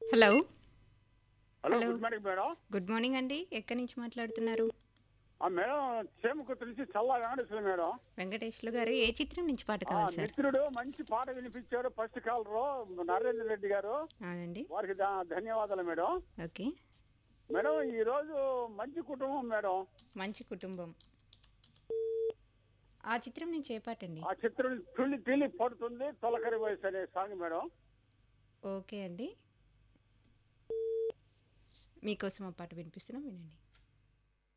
Hello. Hello, hello. Good morning madam. Good morning అండి. ఎక్కడి నుంచి మాట్లాడుతున్నారు? మేడం, చేమకుర్తి నుంచి చల్లా వెంకటేశ్వర మేడం. వెంకటేశ్వర్లు గారు ఏ చిత్రం నుంచి పాట కావాలి సార్? మిత్రుడు మంచి పాట వినిపించారు. ఫస్ట్ కాలరు నరేంద్ర రెడ్డి గారు. అవునండి. వారికి ధన్యవాదాలు మేడం. ఓకే. మేడం, ఈ రోజు మంచి కుటుంబం మేడం. మంచి కుటుంబం. ఆ చిత్రం నుంచి ఏ పాట అండి? ఆ చిత్రం తుళ్ళి తిల్లి పడుతుంది తొలకరి వయసు అనే సాంగ్ మేడం. ఓకే అండి. మీకోసం ఆ పాట వినిపిస్తున్నాం, వినండి.